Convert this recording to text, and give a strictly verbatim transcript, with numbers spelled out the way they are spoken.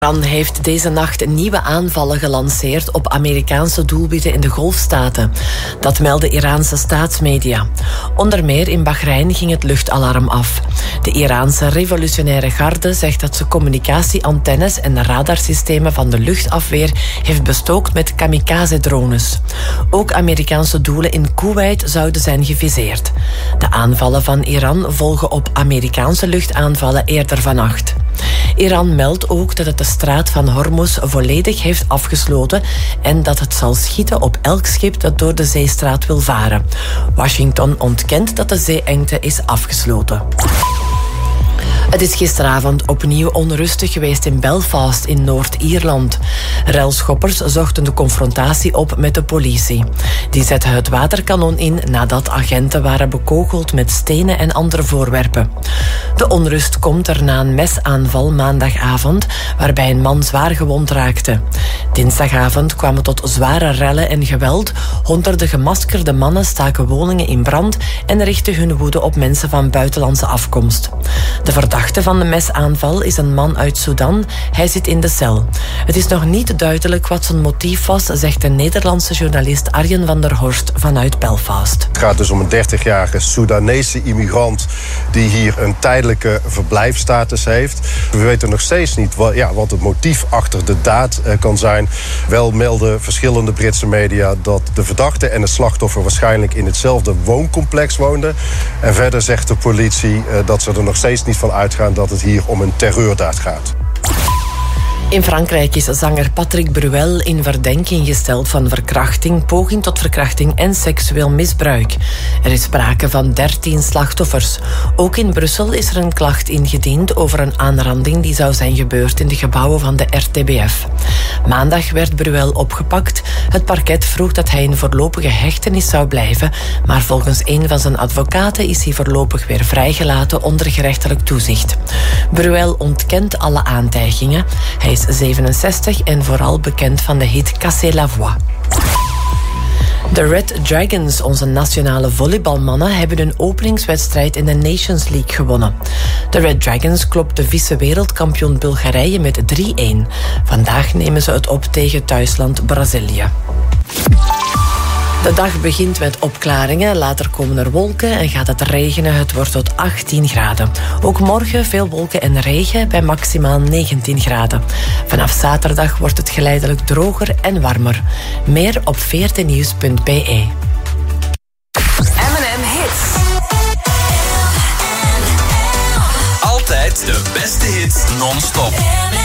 Iran heeft deze nacht nieuwe aanvallen gelanceerd op Amerikaanse doelwitten in de Golfstaten. Dat melden Iraanse staatsmedia. Onder meer in Bahrein ging het luchtalarm af. De Iraanse revolutionaire garde zegt dat ze communicatieantennes en radarsystemen van de luchtafweer heeft bestookt met kamikaze-drones. Ook Amerikaanse doelen in Kuwait zouden zijn geviseerd. De aanvallen van Iran volgen op Amerikaanse luchtaanvallen eerder vannacht. Iran meldt ook dat het de straat van Hormuz volledig heeft afgesloten en dat het zal schieten op elk schip dat door de zeestraat wil varen. Washington ontkent dat de zeeengte is afgesloten. Het is gisteravond opnieuw onrustig geweest in Belfast in Noord-Ierland. Relschoppers zochten de confrontatie op met de politie. Die zetten het waterkanon in nadat agenten waren bekogeld met stenen en andere voorwerpen. De onrust komt er na een mesaanval maandagavond, waarbij een man zwaar gewond raakte. Dinsdagavond kwamen tot zware rellen en geweld. Honderden gemaskerde mannen staken woningen in brand en richtten hun woede op mensen van buitenlandse afkomst. De verdachte van de mesaanval is een man uit Sudan. Hij zit in de cel. Het is nog niet duidelijk wat zijn motief was, zegt de Nederlandse journalist Arjen van der Horst vanuit Belfast. Het gaat dus om een dertigjarige Soedanese immigrant die hier een tijdelijke verblijfsstatus heeft. We weten nog steeds niet wat, ja, wat het motief achter de daad uh, kan zijn. Wel melden verschillende Britse media dat de verdachte en het slachtoffer waarschijnlijk in hetzelfde wooncomplex woonden. En verder zegt de politie uh, dat ze er nog steeds niet van uitgaan dat het hier om een terreurdaad gaat. In Frankrijk is zanger Patrick Bruel in verdenking gesteld van verkrachting, poging tot verkrachting en seksueel misbruik. Er is sprake van dertien slachtoffers. Ook in Brussel is er een klacht ingediend over een aanranding die zou zijn gebeurd in de gebouwen van de R T B F. Maandag werd Bruel opgepakt. Het parket vroeg dat hij in voorlopige hechtenis zou blijven, maar volgens een van zijn advocaten is hij voorlopig weer vrijgelaten onder gerechtelijk toezicht. Bruel ontkent alle aantijgingen. Hij is zevenenzestig en vooral bekend van de hit Cassez la voix. De Red Dragons, onze nationale volleybalmannen, hebben hun openingswedstrijd in de Nations League gewonnen. De Red Dragons klopten vice-wereldkampioen Bulgarije met drie-een. Vandaag nemen ze het op tegen thuisland Brazilië. De dag begint met opklaringen, later komen er wolken en gaat het regenen. Het wordt tot achttien graden. Ook morgen veel wolken en regen bij maximaal negentien graden. Vanaf zaterdag wordt het geleidelijk droger en warmer. Meer op veertien-nieuws punt b e. M en M Hits. Altijd de beste hits non-stop.